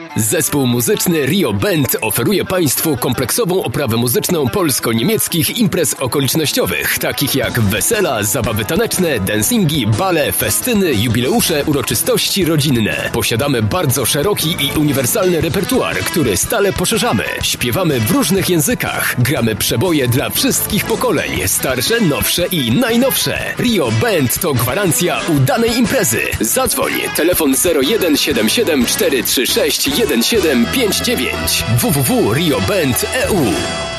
Zespół muzyczny Rio Band oferuje Państwu kompleksową oprawę muzyczną polsko-niemieckich imprez okolicznościowych, takich jak wesela, zabawy taneczne, dancingi, bale, festyny, jubileusze, uroczystości rodzinne. Posiadamy bardzo szeroki i uniwersalny repertuar, który stale poszerzamy. Śpiewamy w różnych językach. Gramy przeboje dla wszystkich pokoleń, starsze, nowsze i najnowsze. Rio Band to gwarancja udanej imprezy. Zadzwoń. Telefon 0177 436 1759 www.rioband.eu